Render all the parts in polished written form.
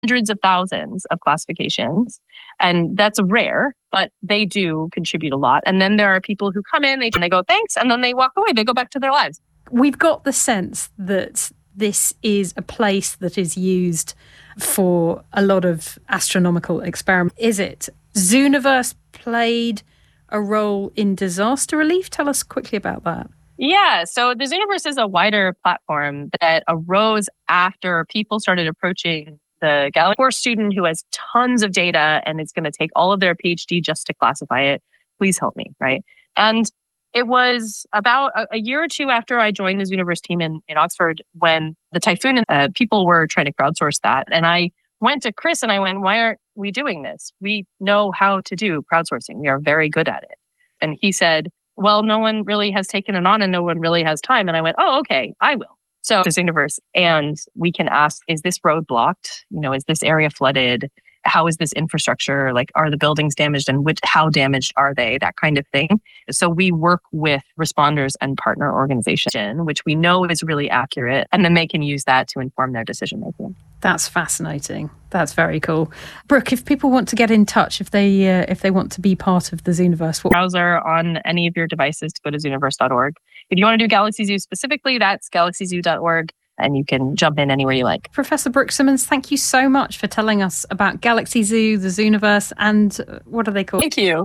hundreds of thousands of classifications. And that's rare, but they do contribute a lot. And then there are people who come in, they go, thanks, and then they walk away. They go back to their lives. We've got the sense that this is a place that is used for a lot of astronomical experiments. Is it? Zooniverse played a role in disaster relief? Tell us quickly about that. Yeah, so the Zooniverse is a wider platform that arose after people started approaching the Galaxy course student who has tons of data and is going to take all of their PhD just to classify it. Please help me, right? And it was about a year or two after I joined the Zooniverse team in Oxford when the typhoon and people were trying to crowdsource that. And I went to Chris and I went, why aren't we doing this? We know how to do crowdsourcing. We are very good at it. And he said, well, no one really has taken it on and no one really has time. And I went, oh, okay, I will. So the Zooniverse, and we can ask, is this road blocked? Is this area flooded? How is this infrastructure? Like, are the buildings damaged and how damaged are they? That kind of thing. So we work with responders and partner organizations, which we know is really accurate. And then they can use that to inform their decision making. That's fascinating. That's very cool. Brooke, if people want to get in touch, if they want to be part of the Zooniverse, browser on any of your devices to go to zooniverse.org. If you want to do Galaxy Zoo specifically, that's galaxyzoo.org. And you can jump in anywhere you like. Professor Brooke Simmons, thank you so much for telling us about Galaxy Zoo, the Zooniverse, and what are they called? Thank you.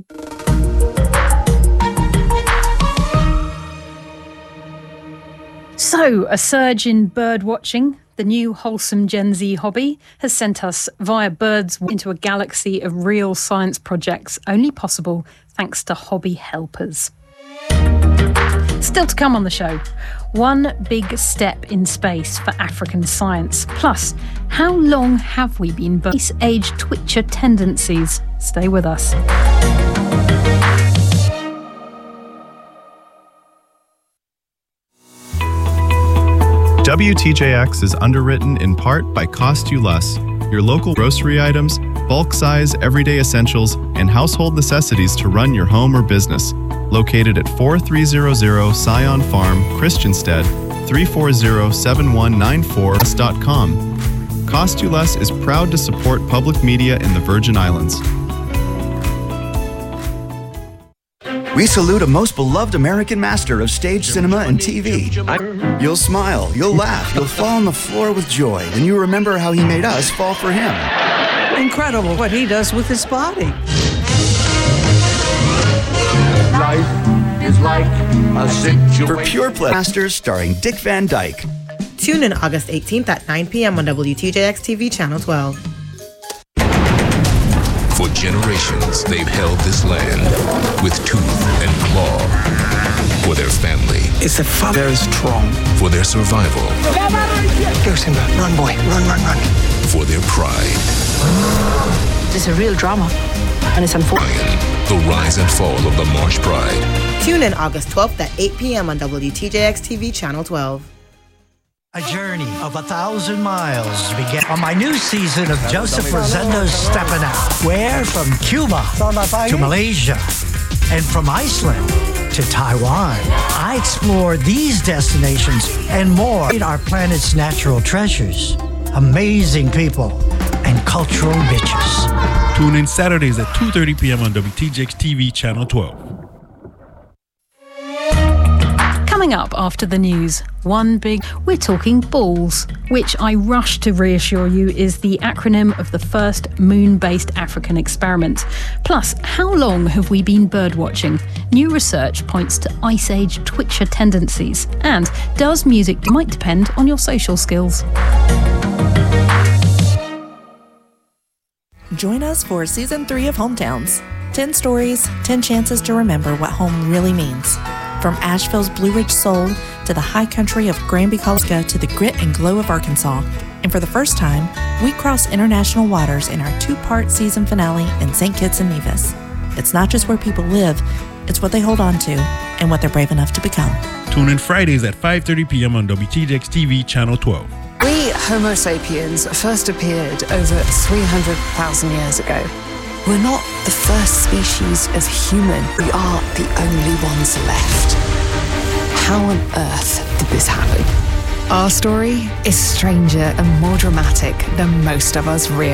So, a surge in bird watching, the new wholesome Gen Z hobby, has sent us via birds into a galaxy of real science projects, only possible thanks to hobby helpers. Still to come on the show, one big step in space for African science. Plus, how long have we been space-age twitcher tendencies? Stay with us. WTJX is underwritten in part by Cost You Less, your local grocery items, bulk size, everyday essentials, and household necessities to run your home or business. Located at 4300 Scion Farm, Christiansted, 340-7194.com. Cost You Less is proud to support public media in the Virgin Islands. We salute a most beloved American master of stage cinema and TV. You'll smile, you'll laugh, you'll fall on the floor with joy, and you remember how he made us fall for him. Incredible what he does with his body. Life is like a situation. For Pure Play Masters starring Dick Van Dyke. Tune in August 18th at 9 p.m. on WTJX TV Channel 12. For generations, they've held this land with tooth and claw. For their family. It's very strong. For their survival. Go, Simba. Run, boy. Run, run, run. For their pride. It's a real drama. And it's unfortunate. The rise and fall of the Marsh Pride. Tune in August 12th at 8 p.m. on WTJX TV Channel 12. A journey of 1,000 miles began on my new season of Joseph Rosendo's Steppin' Out. Where from Cuba to Malaysia and from Iceland to Taiwan, I explore these destinations and more in our planet's natural treasures, amazing people, and cultural riches. Tune in Saturdays at 2:30 p.m. on WTJX TV Channel 12. Coming up after the news, we're talking BALLS, which I rush to reassure you is the acronym of the first moon-based African experiment. Plus, how long have we been birdwatching? New research points to Ice Age twitcher tendencies. And does music might depend on your social skills? Join us for Season 3 of Hometowns. 10 stories, 10 chances to remember what home really means. From Asheville's Blue Ridge Soul to the high country of Granby, Colorado to the grit and glow of Arkansas. And for the first time, we cross international waters in our 2-part season finale in St. Kitts and Nevis. It's not just where people live, it's what they hold on to and what they're brave enough to become. Tune in Fridays at 5:30 p.m. on WTJX TV Channel 12. We, Homo sapiens, first appeared over 300,000 years ago. We're not the first species of human. We are the only ones left. How on earth did this happen? Our story is stranger and more dramatic than most of us realize.